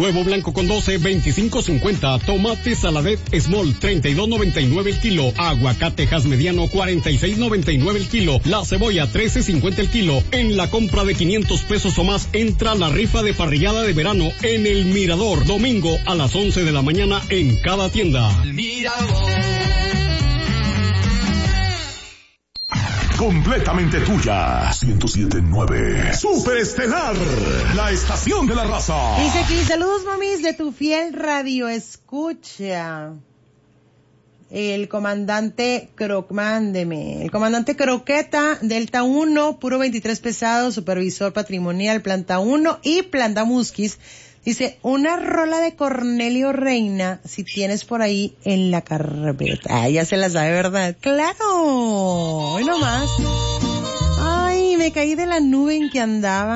Huevo blanco con 12, 25.50. Tomate Saladet Small, 32.99 el kilo. Aguacatejas mediano, 46.99 el kilo. La cebolla, 13.50 el kilo. En la compra de 500 pesos o más, entra la rifa de parrillada de verano en El Mirador. Domingo a las 11 de la mañana en cada tienda. El Mirador. Completamente tuya. 107.9. Superestelar. La estación de la raza. Dice aquí, saludos mamis de tu fiel radio escucha. El comandante mándeme. El comandante Croqueta, Delta 1, puro 23 pesado, supervisor patrimonial, planta 1 y planta Musquis. Dice, una rola de Cornelio Reina, si tienes por ahí en la carpeta. Ah, ya se la sabe, ¿verdad? ¡Claro! Hoy nomás. Ay, me caí de la nube en que andaba.